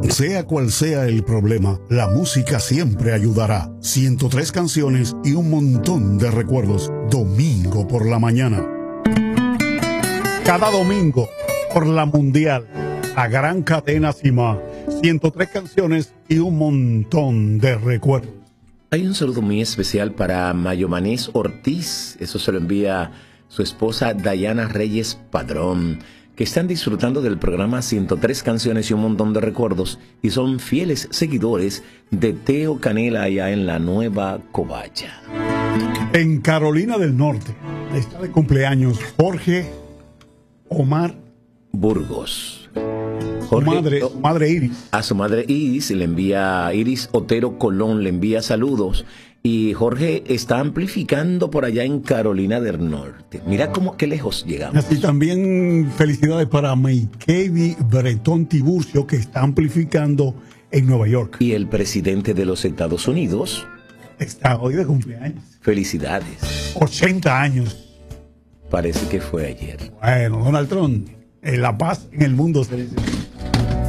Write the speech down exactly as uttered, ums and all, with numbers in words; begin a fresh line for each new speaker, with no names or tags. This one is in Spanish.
Sea cual sea el problema, la música siempre ayudará. ciento tres canciones y un montón de recuerdos. Domingo por la mañana. Cada domingo por la mundial, la gran cadena Cima. ciento tres canciones y un montón de recuerdos.
Hay un saludo muy especial para Mayomanés Ortiz. Eso se lo envía su esposa Dayana Reyes Padrón, que están disfrutando del programa ciento tres canciones y un montón de recuerdos y son fieles seguidores de Teo Canela allá en la Nueva Covacha.
En Carolina del Norte está de cumpleaños Jorge Omar
Burgos.
Jorge, su madre, su madre Iris.
A su madre Iris le envía, Iris Otero Colón le envía saludos. Y Jorge está amplificando por allá en Carolina del Norte. Mira cómo qué lejos llegamos.
Y también felicidades para Meikevi Bretón Tiburcio, que está amplificando en Nueva York.
Y el presidente de los Estados Unidos
está hoy de cumpleaños.
Felicidades.
ochenta años.
Parece que fue ayer.
Bueno, Donald Trump, en la paz en el mundo se dice.